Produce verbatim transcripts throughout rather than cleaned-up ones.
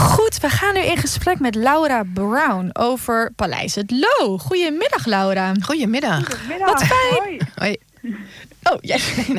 Goed, we gaan nu in gesprek met Laura Brown over Paleis Het Loo. Goedemiddag, Laura. Goedemiddag. Goedemiddag. Wat fijn. Hoi. Hoi. Oh, jij...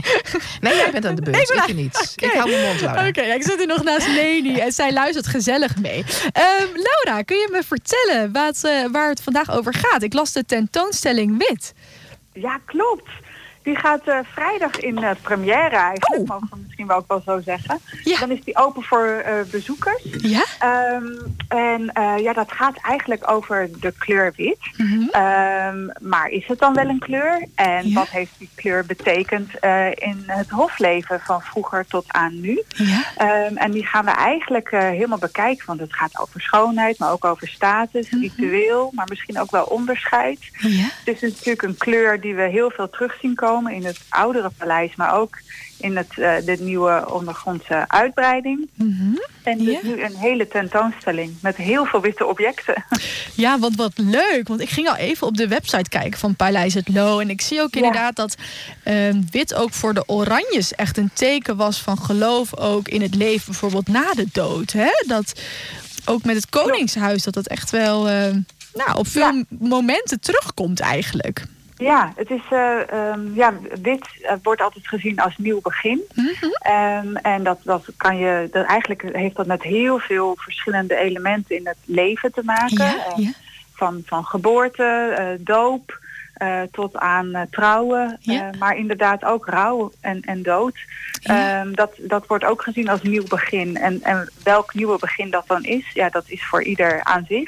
Nee, jij bent aan de beurt. Ik ben aan- Ik niet. Oké. Ik hou mijn mond, Laura. Oké, okay, ik zit hier nog naast Leni en zij luistert gezellig mee. Um, Laura, kun je me vertellen wat, uh, waar het vandaag over gaat? Ik las de tentoonstelling Wit. Ja, klopt. Die gaat uh, vrijdag in uh, première eigenlijk, Oh. mogen we misschien wel ook wel zo zeggen. Ja. Dan is die open voor uh, bezoekers. Ja? Um, en uh, ja, dat gaat eigenlijk over de kleur wit. Mm-hmm. Um, maar is het dan wel een kleur? En Ja. wat heeft die kleur betekend uh, in het hofleven van vroeger tot aan nu? Ja? Um, en die gaan we eigenlijk uh, helemaal bekijken. Want het gaat over schoonheid, maar ook over status, Mm-hmm. ritueel, maar misschien ook wel onderscheid. Ja? Het is natuurlijk een kleur die we heel veel terug zien komen in het oudere paleis, maar ook in het, uh, de nieuwe ondergrondse uitbreiding. Mm-hmm. En dus Ja. nu een hele tentoonstelling met heel veel witte objecten. Ja, want wat leuk. Want ik ging al even op de website kijken van Paleis Het Loo. En ik zie ook inderdaad dat uh, wit ook voor de Oranjes echt een teken was van geloof ook in het leven, bijvoorbeeld na de dood. Hè? Dat ook met het Koningshuis dat dat echt wel uh, nou, op veel Ja. momenten terugkomt eigenlijk. Ja, het is, uh, um, ja, wit uh, wordt altijd gezien als nieuw begin. Mm-hmm. Um, en dat, dat kan je, dat eigenlijk heeft dat met heel veel verschillende elementen in het leven te maken. Ja, Uh, ja. van, van geboorte, uh, doop, uh, tot aan uh, trouwen. Ja. Uh, maar inderdaad ook rouw en, en dood. Ja. Um, dat, dat wordt ook gezien als nieuw begin. En, en welk nieuwe begin dat dan is, ja, dat is voor ieder aan zich.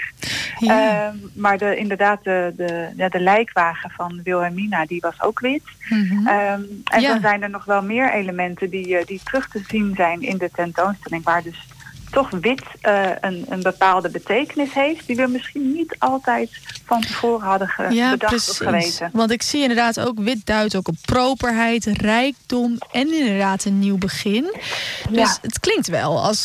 Ja. Um, maar de, inderdaad, de, de, ja, de lijkwagen van Wilhelmina, die was ook wit. Mm-hmm. Um, en Ja. dan zijn er nog wel meer elementen die, uh, die terug te zien zijn in de tentoonstelling, waar dus toch wit uh, een, een bepaalde betekenis heeft, die we misschien niet altijd van tevoren hadden ge- Ja, bedacht precies. of geweten. Want ik zie inderdaad ook wit duidt ook op properheid, rijkdom en inderdaad een nieuw begin. Dus Ja. het klinkt wel als